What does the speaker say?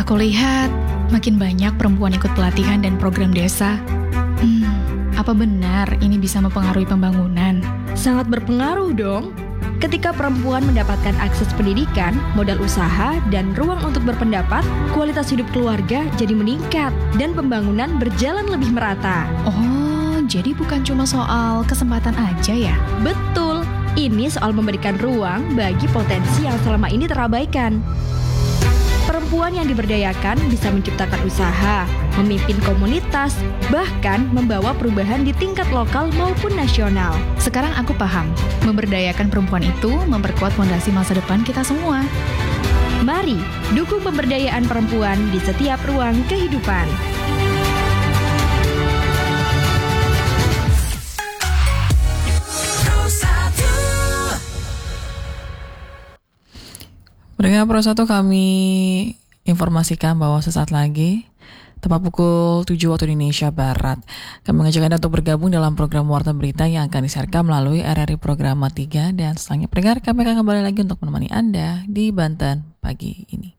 Aku lihat makin banyak perempuan ikut pelatihan dan program desa. Apa benar ini bisa mempengaruhi pembangunan? Sangat berpengaruh dong. Ketika perempuan mendapatkan akses pendidikan, modal usaha, dan ruang untuk berpendapat, kualitas hidup keluarga jadi meningkat dan pembangunan berjalan lebih merata. Oh, jadi bukan cuma soal kesempatan aja ya? Betul, ini soal memberikan ruang bagi potensi yang selama ini terabaikan. Perempuan yang diberdayakan bisa menciptakan usaha, memimpin komunitas, bahkan membawa perubahan di tingkat lokal maupun nasional. Sekarang aku paham, memberdayakan perempuan itu memperkuat fondasi masa depan kita semua. Mari dukung pemberdayaan perempuan di setiap ruang kehidupan. Pendengar Pro 1, kami informasikan bahwa sesaat lagi tepat pukul 7 waktu Indonesia Barat, kami mengajak Anda untuk bergabung dalam program Warta Berita yang akan disiarkan melalui RRI Program 3. Dan setelahnya pendengar, kami akan kembali lagi untuk menemani Anda di Banten pagi ini.